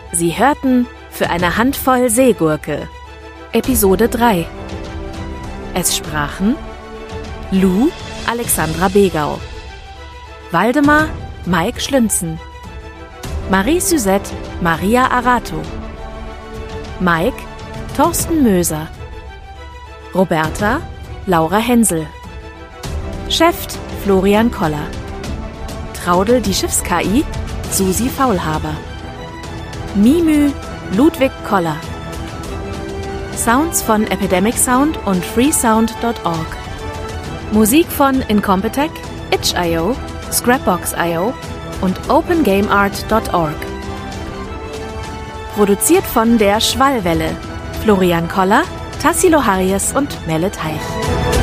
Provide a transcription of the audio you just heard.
Sie hörten Für eine Handvoll Seegurke. Episode 3. Es sprachen Lou, Alexandra Begau, Waldemar, Mike Schlünzen, Marie-Suzette, Maria Arato, Mike, Thorsten Möser, Roberta, Laura Hensel, Cheft, Florian Koller, Traudel, die Schiffs-KI, Susi Faulhaber, Mimü, Ludwig Koller. Sounds von Epidemic Sound und freesound.org. Musik von Incompetech, itch.io, Scrapbox.io und opengameart.org. Produziert von der Schwallwelle, Florian Koller, Tassilo Harries und Melle Teich.